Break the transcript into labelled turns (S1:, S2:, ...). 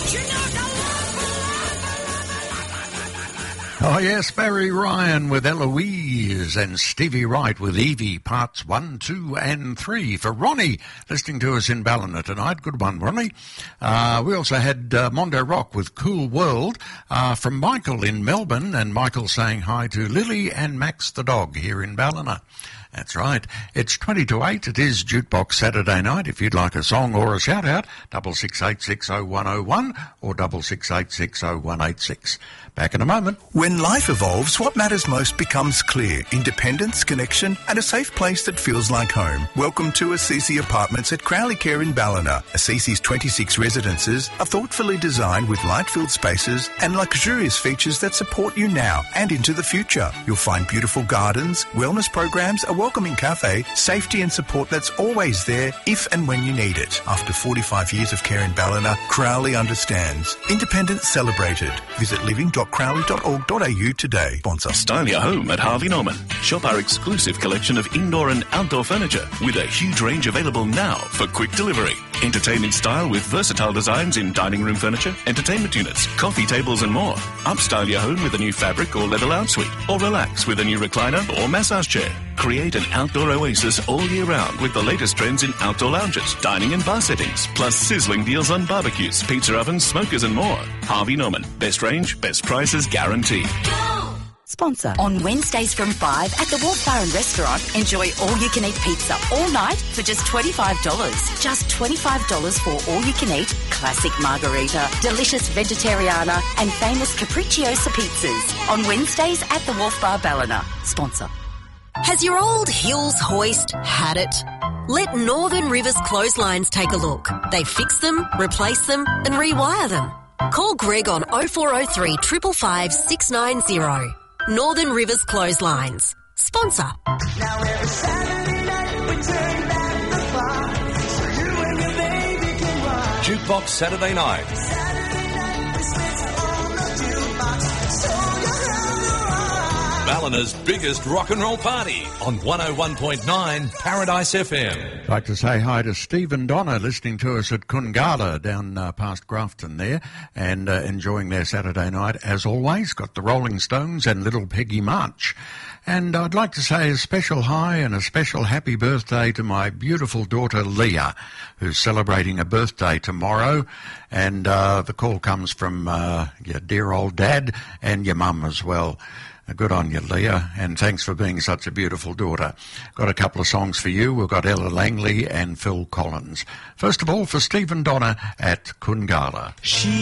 S1: Oh yes, Barry Ryan with Eloise and Stevie Wright with Evie, parts 1, 2 and 3. For Ronnie, listening to us in Ballina tonight. Good one, Ronnie. We also had Mondo Rock with Cool World from Michael in Melbourne, and Michael saying hi to Lily and Max the dog here in Ballina. That's right. It's 20 to 8. It is Jukebox Saturday night. If you'd like a song or a shout-out, 66860101 or 66860186. Back in a moment.
S2: When life evolves, what matters most becomes clear. Independence, connection, and a safe place that feels like home. Welcome to Assisi Apartments at Crowley Care in Ballina. Assisi's 26 residences are thoughtfully designed with light-filled spaces and luxurious features that support you now and into the future. You'll find beautiful gardens, wellness programs, a welcoming cafe, safety and support that's always there if and when you need it. After 45 years of care in Ballina, Crowley understands. Independence celebrated. Visit living.crowley.org.au today. Sponsor.
S3: Style your home at Harvey Norman. Shop our exclusive collection of indoor and outdoor furniture with a huge range available now for quick delivery. Entertaining style with versatile designs in dining room furniture, entertainment units, coffee tables and more. Upstyle your home with a new fabric or leather lounge suite, or relax with a new recliner or massage chair. Create an outdoor oasis all year round with the latest trends in outdoor lounges, dining and bar settings, plus sizzling deals on barbecues, pizza ovens, smokers and more. Harvey Norman. Best range, best prices guaranteed.
S4: Sponsor. On Wednesdays from 5 at the Wolf Bar and Restaurant, enjoy all-you-can-eat pizza all night for just $25. Just $25 for all-you-can-eat classic margarita, delicious vegetariana and famous capricciosa pizzas. On Wednesdays at the Wolf Bar Ballina. Sponsor.
S5: Has your old Hills hoist had it? Let Northern Rivers Clotheslines take a look. They fix them, replace them and rewire them. Call Greg on 0403 555 690. Northern Rivers Clotheslines. Sponsor.
S6: Now every Saturday night we turn back the clock so you and your baby can rock.
S7: Jukebox Saturday night.
S6: Saturday night we switch on the jukebox so you have the rock.
S7: Ballina's biggest rock and roll party on 101.9 Paradise FM.
S1: I'd like to say hi to Stephen Donner, listening to us at Kungala down past Grafton there, and enjoying their Saturday night as always. Got the Rolling Stones and Little Peggy March. And I'd like to say a special hi and a special happy birthday to my beautiful daughter Leah, who's celebrating a birthday tomorrow. And the call comes from your dear old dad and your mum as well. Good on you, Leah, and thanks for being such a beautiful daughter. Got a couple of songs for you. We've got Ella Langley and Phil Collins. First of all, for Stephen Donner at Kungala.